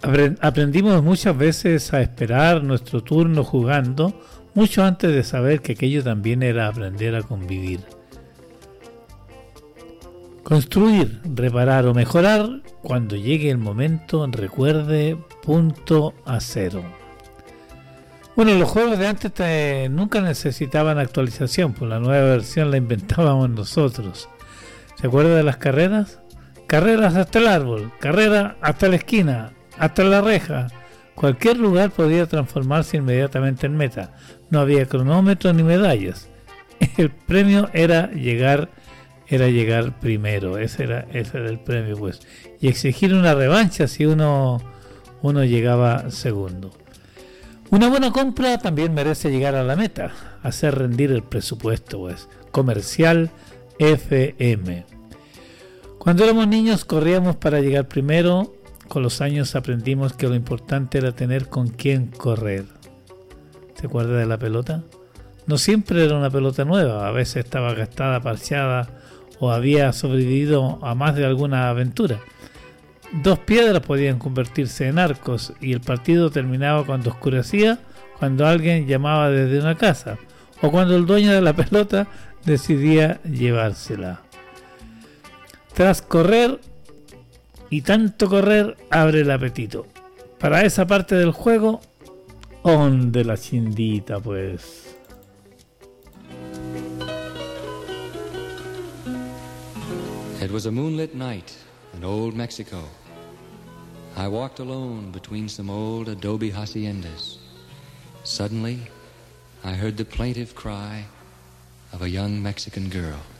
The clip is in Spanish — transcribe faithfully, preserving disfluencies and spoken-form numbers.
Aprendimos muchas veces a esperar nuestro turno jugando, mucho antes de saber que aquello también era aprender a convivir. Construir, reparar o mejorar, cuando llegue el momento, recuerde, punto a cero. Bueno, los juegos de antes te, nunca necesitaban actualización, pues la nueva versión la inventábamos nosotros. ¿Se acuerda de las carreras? Carreras hasta el árbol, carrera hasta la esquina, hasta la reja. Cualquier lugar podía transformarse inmediatamente en meta. No había cronómetro ni medallas. El premio era llegar, era llegar primero. Ese era, ese era el premio, pues. Y exigir una revancha si uno, uno llegaba segundo. Una buena compra también merece llegar a la meta, hacer rendir el presupuesto, pues. Comercial F M. Cuando éramos niños corríamos para llegar primero. Con los años aprendimos que lo importante era tener con quién correr. ¿Se acuerda de la pelota? No siempre era una pelota nueva, a veces estaba gastada, parcheada o había sobrevivido a más de alguna aventura. Dos piedras podían convertirse en arcos y el partido terminaba cuando oscurecía, cuando alguien llamaba desde una casa o cuando el dueño de la pelota decidía llevársela. Tras correr y tanto correr, abre el apetito. Para esa parte del juego, on de la chindita, pues. It was a moonlit night in old Mexico. I walked alone between some old adobe haciendas. Suddenly, I heard the plaintive cry of a young Mexican girl.